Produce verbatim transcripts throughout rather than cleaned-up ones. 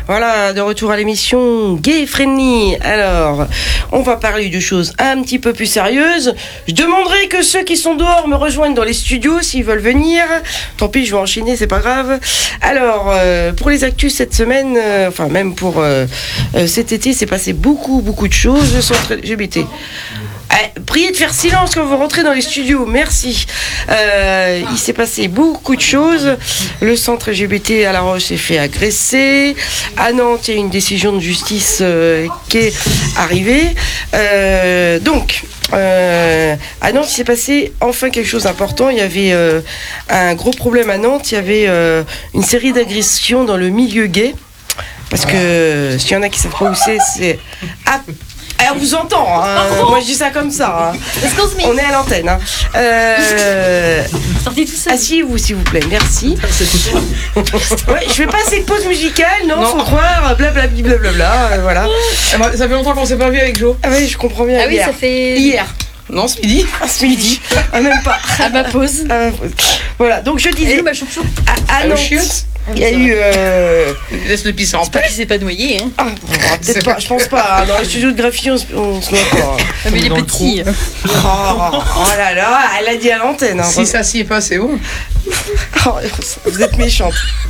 Voilà, de retour à l'émission Gay Friendly. Alors, on va parler de choses un petit peu plus sérieuses. Je demanderai que ceux qui sont dehors me rejoignent dans les studios s'ils veulent venir. Tant pis, je vais enchaîner, c'est pas grave. Alors, euh, pour les actus cette semaine, euh, enfin même pour euh, euh, cet été, c'est passé beaucoup, beaucoup de choses. Le centre L G B T. Eh, priez de faire silence quand vous rentrez dans les studios, merci. Euh, il s'est passé beaucoup de choses. Le centre L G B T à La Roche s'est fait agresser. À Nantes, il y a une décision de justice euh, qui est arrivée. Euh, donc, euh, à Nantes, il s'est passé enfin quelque chose d'important. Il y avait euh, un gros problème à Nantes. Il y avait euh, une série d'agressions dans le milieu gay. Parce que s'il y en a qui ne savent pas où c'est, c'est... Ah, Eh, on vous entend, hein. Moi je dis ça comme ça. Hein. On est à l'antenne. Hein. Euh... Asseyez-vous s'il vous plaît, merci. Ouais, je fais pas ces pauses musicales, non, non. Faut croire, blablabla, blablabla, euh, voilà. Ça fait longtemps qu'on s'est pas vu avec Jo. Ah oui, je comprends bien. Ah oui, hier. Ça fait... Hier. Non, ce midi. Ah, ce midi. Ah, même pas. À ma pause. À ma pause. Voilà, donc je disais... Allez, ma chouchou. À, à Nantes, il y a eu... Euh... Laisse le pisser en paix. J'espère qu'il s'est pas noyé. Hein. Ah, peut-être pas, je pense pas. Dans les studios de graphie, on se noie pas. Ah, mais les petits. Oh, oh là là, elle a dit à l'antenne. Hein, si ça s'y est pas, c'est bon. Oh, vous êtes méchante.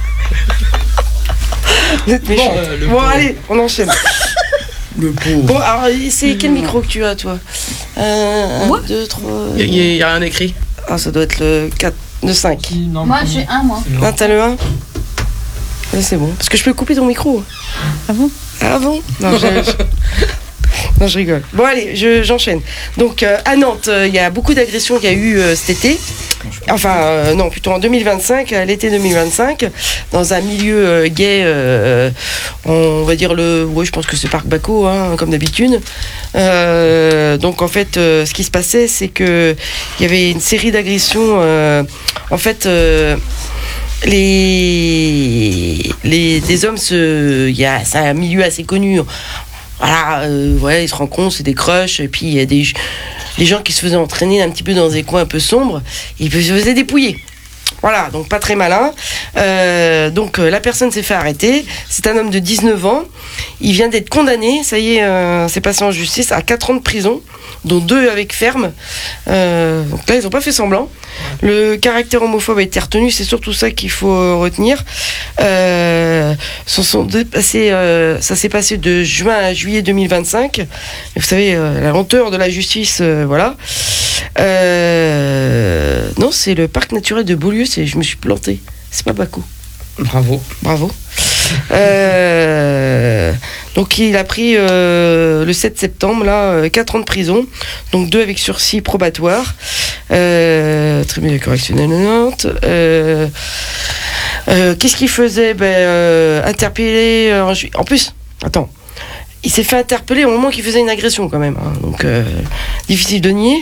Vous êtes méchante. Bon, euh, bon allez, on enchaîne. Le pauvre. Bon, alors, c'est quel micro que tu as, toi? euh, Moi un, deux, trois... Il n'y a, a rien écrit. Ah, ça doit être le quatre, le cinq. Non, moi, j'ai un, moi. Ah, t'as le un? Là, c'est bon. Parce que je peux couper ton micro. Ah bon? Ah bon? Non, je... non, je rigole. Bon, allez, je, j'enchaîne. Donc, euh, à Nantes, il euh, y a beaucoup d'agressions qu'il y a eu euh, cet été. Enfin, euh, non, plutôt en deux mille vingt-cinq, à l'été deux mille vingt-cinq, dans un milieu euh, gay, euh, on va dire le... Oui, je pense que c'est Parc Baco, hein, comme d'habitude. Euh, donc, en fait, euh, ce qui se passait, c'est qu'il y avait une série d'agressions. Euh, en fait... Euh, Les, les des hommes se, il y a, c'est un milieu assez connu. Voilà, euh, voilà, ils se rencontrent, c'est des crushs, et puis il y a des, des gens qui se faisaient entraîner un petit peu dans des coins un peu sombres, ils se faisaient dépouiller. Voilà, donc pas très malin. Euh, donc euh, la personne s'est fait arrêter. C'est un homme de dix-neuf ans. Il vient d'être condamné. Ça y est, euh, c'est passé en justice à quatre ans de prison, dont deux avec ferme. Euh, donc là, ils n'ont pas fait semblant. Le caractère homophobe a été retenu. C'est surtout ça qu'il faut retenir. Euh, sont, sont dépassés, euh, ça s'est passé de juin à juillet deux mille vingt-cinq. Et vous savez, euh, la lenteur de la justice, euh, voilà. Euh, non, c'est le parc naturel de Beaulieu. C'est, je me suis planté. C'est pas Baco. Bravo. Bravo. Euh, donc il a pris euh, le sept septembre là quatre ans de prison, donc deux avec sursis probatoire. Euh, tribunal correctionnel de Nantes. Euh, euh, qu'est-ce qu'il faisait? Ben euh, interpellé. Euh, en plus, attends. Il s'est fait interpeller au moment qu'il faisait une agression quand même, hein. Donc euh, difficile de nier.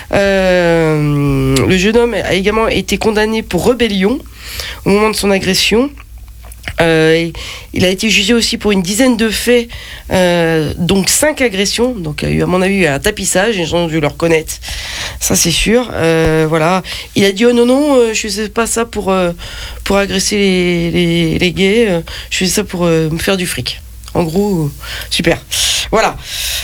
Euh, le jeune homme a également été condamné pour rébellion au moment de son agression. Euh, il a été jugé aussi pour une dizaine de faits, euh, donc cinq agressions. Donc il y a eu, à mon avis, un tapissage. Les gens ont dû le reconnaître, ça c'est sûr. Euh, voilà. Il a dit oh non non, euh, je faisais pas ça pour euh, pour agresser les les, les gays. Euh, je faisais ça pour euh, me faire du fric. En gros, super. Voilà.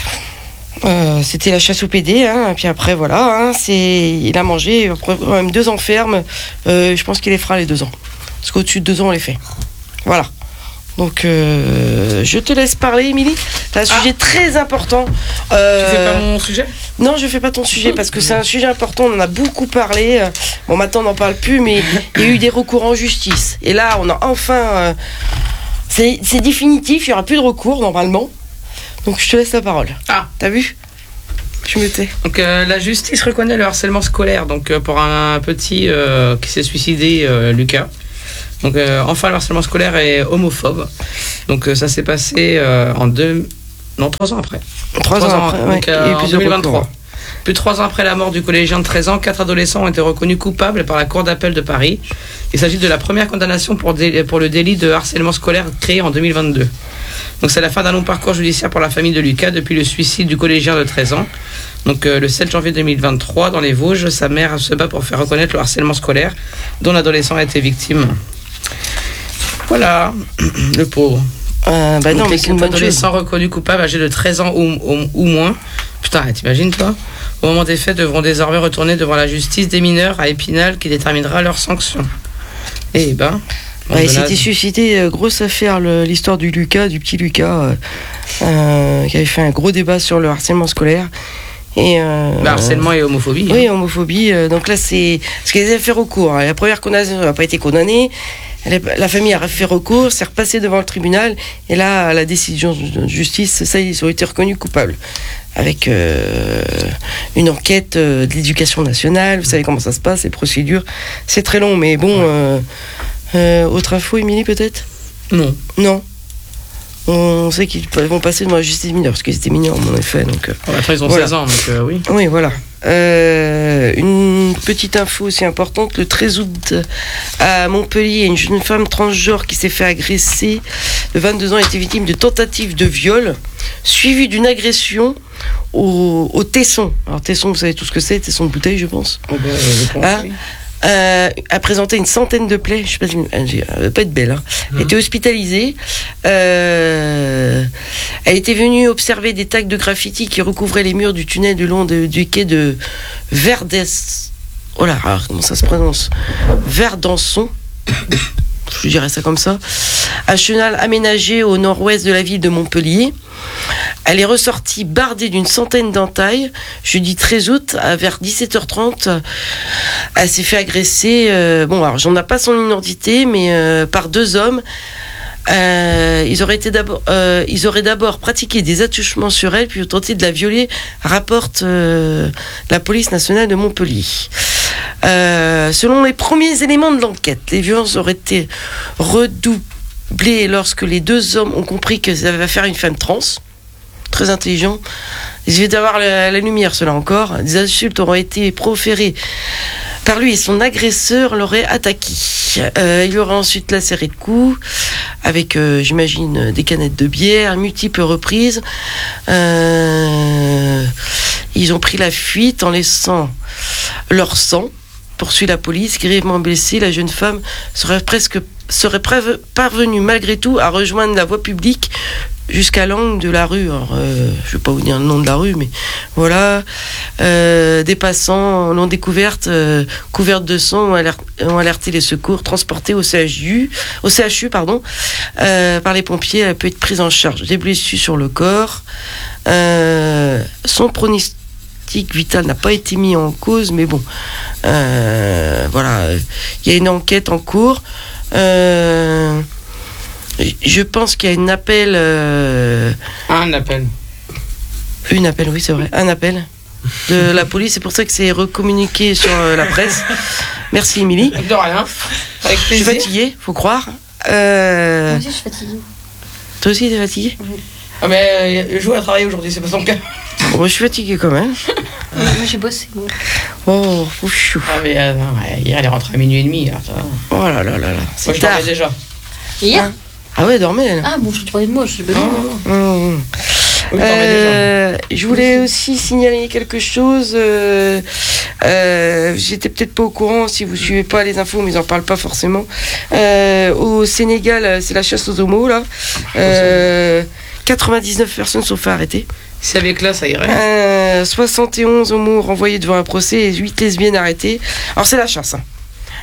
Euh, c'était la chasse au P D, hein, et puis après voilà, hein, c'est, il a mangé quand même deux ans ferme. Euh, je pense qu'il les fera les deux ans, parce qu'au-dessus de deux ans on les fait. Voilà. Donc euh, je te laisse parler, Émilie. C'est un ah. sujet très important. Euh, tu fais pas mon sujet? Non, je fais pas ton sujet parce que c'est un sujet important. On en a beaucoup parlé. Bon, maintenant on n'en parle plus, mais il y a eu des recours en justice. Et là, on a enfin. Euh, c'est, c'est définitif. Il y aura plus de recours normalement. Donc je te laisse la parole. Ah, t'as vu? Je me tais. Donc euh, la justice reconnaît le harcèlement scolaire. Donc euh, pour un petit euh, qui s'est suicidé, euh, Lucas. Donc euh, enfin le harcèlement scolaire est homophobe. Donc euh, ça s'est passé euh, en deux, non trois ans après. Trois, trois ans, ans après. Donc, ouais. euh, en deux mille vingt-trois. Plus de trois ans après la mort du collégien de treize ans, quatre adolescents ont été reconnus coupables par la Cour d'appel de Paris. Il s'agit de la première condamnation pour, dé- pour le délit de harcèlement scolaire créé en deux mille vingt-deux. Donc c'est la fin d'un long parcours judiciaire pour la famille de Lucas depuis le suicide du collégien de treize ans. Donc euh, le sept janvier deux mille vingt-trois, dans les Vosges, sa mère se bat pour faire reconnaître le harcèlement scolaire dont l'adolescent a été victime. Voilà, le pauvre. Euh, bah Donc, non, mais les c'est une bonne chose. adolescents reconnus coupables âgés de treize ans ou, ou, ou moins, putain, t'imagines toi, au moment des faits, devront désormais retourner devant la justice des mineurs à Épinal qui déterminera leurs sanctions. Eh ben... Ouais, il s'était suscité euh, grosse affaire, le, l'histoire du Lucas, du petit Lucas, euh, euh, qui avait fait un gros débat sur le harcèlement scolaire. Et, euh, bah, harcèlement et homophobie. Oui, hein. Homophobie. Euh, donc là, c'est. Parce qu'il y a des affaires au cours. La première condamnation n'a pas été condamnée. La famille a fait recours, c'est repassé devant le tribunal. Et là, la décision de justice, ça, ils ont été reconnus coupables. Avec euh, une enquête euh, de l'éducation nationale. Vous savez comment ça se passe, les procédures. C'est très long, mais bon. Euh, euh, autre info, Émilie, peut-être ? Non. Non. On sait qu'ils vont passer devant la justice mineure, parce qu'ils étaient mineurs, en effet. Donc, euh, ouais, après, ils ont voilà. seize ans, donc euh, oui. Oui, voilà. Euh, une petite info aussi importante, le treize août à Montpellier, il y a une jeune femme transgenre qui s'est fait agresser, de vingt-deux ans, a été victime de tentative de viol, suivie d'une agression au, au tesson. Alors tesson, vous savez tout ce que c'est, tesson de bouteille, je pense. Oh ben, je pense Hein oui. Euh, a présenté une centaine de plaies, je sais pas si elle va pas être belle, hein. Elle Mmh. était hospitalisée. Euh, elle était venue observer des tags de graffiti qui recouvraient les murs du tunnel du long de, du quai de Verdes. Oh là, alors, comment ça se prononce ? Verdançon. Je dirais ça comme ça. Un chenal aménagé au nord-ouest de la ville de Montpellier. Elle est ressortie bardée d'une centaine d'entailles. Jeudi treize août, à vers dix-sept heures trente, elle s'est fait agresser. Euh, bon, alors j'en ai pas son identité, mais euh, par deux hommes. Euh, ils auraient été d'abord, euh, ils auraient d'abord pratiqué des attouchements sur elle, puis ont tenté de la violer, rapporte euh, la police nationale de Montpellier. Euh, selon les premiers éléments de l'enquête, les violences auraient été redoublées lorsque les deux hommes ont compris que ça avait affaire à une femme trans. Très intelligent. Ils viennent d'avoir la, la lumière, cela encore. Des insultes auraient été proférées par lui et son agresseur l'aurait attaqué. Euh, il aurait ensuite lacéré de coups avec, euh, j'imagine, des canettes de bière, multiples reprises. Euh, ils ont pris la fuite en laissant leur sang. Poursuit la police, grièvement blessée. La jeune femme serait presque serait parvenue malgré tout à rejoindre la voie publique jusqu'à l'angle de la rue. Alors, euh, je ne vais pas vous dire le nom de la rue, mais voilà. Euh, des passants l'ont découverte, euh, couverte de sang, ont, alert, ont alerté les secours, transportée au C H U, au C H U pardon, euh, par les pompiers. Elle peut être prise en charge. Des blessures sur le corps. Euh, son pronostic vital n'a pas été mis en cause, mais bon, euh, voilà. Il y a une enquête en cours. Euh, Je pense qu'il y a un appel. Euh... Un appel. Une appel, oui, c'est vrai. Un appel de la police. C'est pour ça que c'est recommuniqué sur euh, la presse. Merci, Émilie. De rien. Avec Je suis plaisir. fatiguée, faut croire. Euh... Moi aussi, je suis fatiguée. Toi aussi, t'es fatiguée ? Ah, mais euh, je vais travailler aujourd'hui, c'est pas son cas. Bon, moi, je suis fatiguée quand même. Moi, j'ai bossé. Moi. Oh, ouf. Ah, mais euh, non, ouais, hier, elle est rentrée à minuit et demi. Alors, ça va. Oh là là là là. Moi, C'est je tard. dormais déjà. Et hier Hein Ah ouais, dormez, elle. Ah bon, je te parlais de moi, je suis bonne. Oh, Mmh. oui, je dormais Euh, je voulais aussi signaler quelque chose. Euh, euh, j'étais peut-être pas au courant si vous suivez pas les infos, mais ils en parlent pas forcément. Euh, au Sénégal, c'est la chasse aux homos là. Euh, quatre-vingt-dix-neuf personnes sont fait arrêter. Si avec là, ça irait. Euh, soixante et onze homos renvoyés devant un procès et huit lesbiennes arrêtées. Alors c'est la chasse. Hein.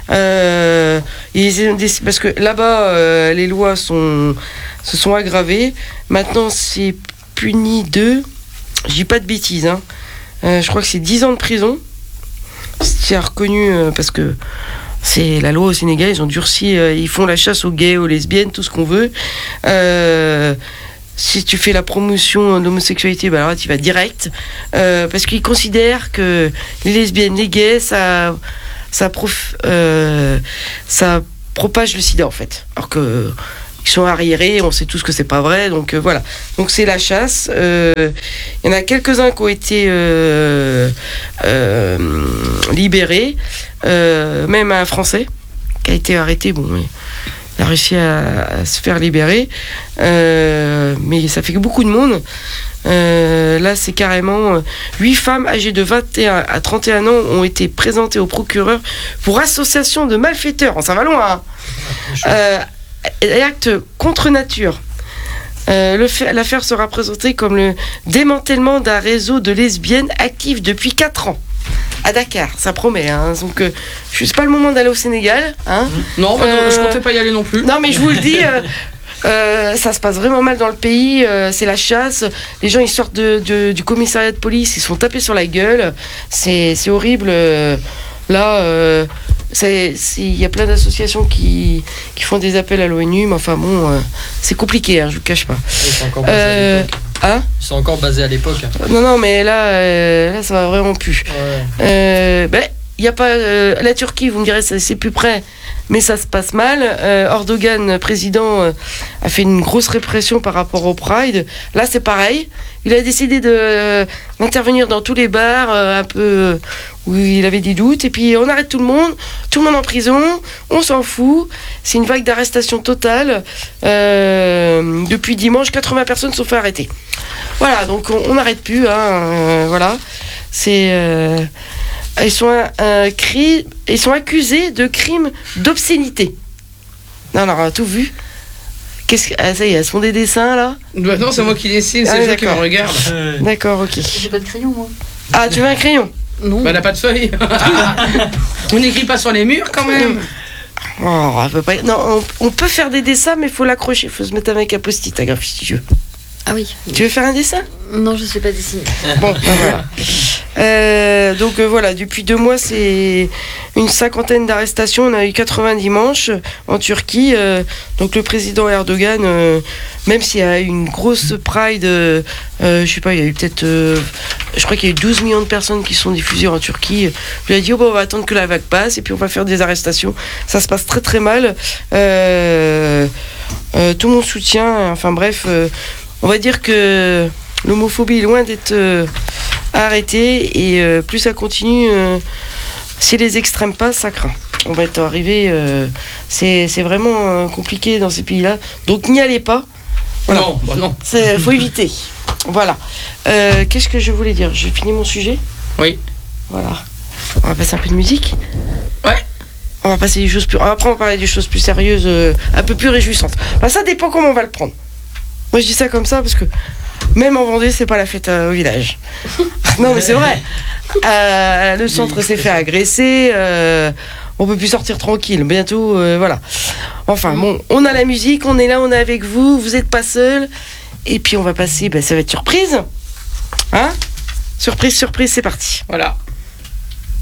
Euh, ils, parce que là-bas, euh, les lois sont, se sont aggravées. Maintenant, c'est puni de, je dis pas de bêtises, hein. Euh, je crois que c'est dix ans de prison. C'est reconnu euh, parce que c'est la loi au Sénégal. Ils ont durci, euh, ils font la chasse aux gays, aux lesbiennes, tout ce qu'on veut. Euh, si tu fais la promotion de l'homosexualité, bah alors là, tu vas direct. Euh, parce qu'ils considèrent que les lesbiennes, les gays, ça, ça, prof, euh, ça propage le sida, en fait. Alors que ils sont arriérés, on sait tous que c'est pas vrai, donc euh, voilà. Donc c'est la chasse. Il euh, y en a quelques-uns qui ont été euh, euh, libérés, euh, même un Français qui a été arrêté. Bon, il a réussi à, à se faire libérer, euh, mais ça fait beaucoup de monde. Euh, là, c'est carrément huit femmes âgées de vingt et un à trente et un ans ont été présentées au procureur pour association de malfaiteurs. Ça va loin. Hein. Euh, acte contre nature. Euh, le fait- l'affaire sera présentée comme le démantèlement d'un réseau de lesbiennes actif depuis quatre ans. À Dakar, ça promet. Hein. Donc, euh, je sais pas le moment d'aller au Sénégal. Hein. Non, bah, non, Euh, je comptais pas y aller non plus. Non, mais je vous le dis, euh, euh, ça se passe vraiment mal dans le pays. euh, c'est la chasse. Les gens, ils sortent de, de- du commissariat de police, ils se font taper sur la gueule. C'est, c'est horrible. euh, là, euh, c'est- c'est- il y a plein d'associations qui, qui font des appels à l'ONU, mais enfin bon, euh, c'est compliqué, hein, je vous cache pas. Ils sont encore basés à Euh, l'époque. hein Ils sont encore basés à l'époque. Non, non, mais là, euh, là, ça va vraiment plus. Ouais. Euh, ben, il y a pas euh, la Turquie, vous me direz, ça, c'est plus près, mais ça se passe mal. Euh, Erdogan, président, euh, a fait une grosse répression par rapport au Pride. Là, c'est pareil. Il a décidé de euh, d'intervenir dans tous les bars, euh, un peu euh, où il avait des doutes, et puis on arrête tout le monde, tout le monde en prison, on s'en fout. C'est une vague d'arrestation totale. Euh, depuis dimanche, quatre-vingts personnes sont fait arrêter. Voilà, donc on n'arrête plus. Hein, euh, voilà, c'est euh, ils sont euh, cri- ils sont accusés de crimes d'obscénité. Non, on aura tout vu. Qu'est-ce que ah, ça y est, elles font des dessins là. Bah non, c'est moi qui dessine, c'est Ah, les gens qui me d'accord. regardent. D'accord, ok. J'ai pas de crayon, moi. Ah, tu veux un crayon? Non. Bah, elle a pas de feuille. On n'écrit pas sur les murs quand même. Oh, on peut pas. Non, on, on peut faire des dessins, mais il faut l'accrocher. Il faut se mettre avec un post-it à graphiste si tu veux. Ah oui. Tu veux faire un dessin? Non, je sais pas dessiner. Bon, ben voilà. Euh, donc euh, voilà, depuis deux mois, c'est une cinquantaine d'arrestations. On a eu quatre-vingts dimanches en Turquie. Euh, donc le président Erdogan, euh, même s'il y a eu une grosse Pride, euh, euh, je sais pas, il y a eu peut-être, euh, je crois qu'il y a eu douze millions de personnes qui sont diffusées en Turquie. Il lui a dit, oh, bon, on va attendre que la vague passe et puis on va faire des arrestations. Ça se passe très très mal. Euh, euh, tout mon soutien. Enfin bref, euh, on va dire que l'homophobie est loin d'être euh, arrêtée et euh, plus ça continue, euh, si les extrêmes passent, ça craint. On va être arrivé, euh, c'est, c'est vraiment euh, compliqué dans ces pays-là. Donc n'y allez pas. Voilà. Non, bah non. Il faut éviter. Voilà. Euh, qu'est-ce que je voulais dire? J'ai fini mon sujet. Oui. Voilà. On va passer un peu de musique. Ouais. On va passer des choses plus. Après, on va parler des choses plus sérieuses, euh, un peu plus réjouissantes. Bah, ça dépend comment on va le prendre. Moi, je dis ça comme ça parce que même en Vendée, c'est pas la fête euh, au village. Non, mais c'est vrai. Euh, le centre s'est fait agresser. Euh, on peut plus sortir tranquille. Bientôt, euh, voilà. Enfin, bon, on a la musique, on est là, on est avec vous. Vous n'êtes pas seul. Et puis, on va passer. Bah, ça va être surprise. Hein? Surprise, surprise, c'est parti. Voilà.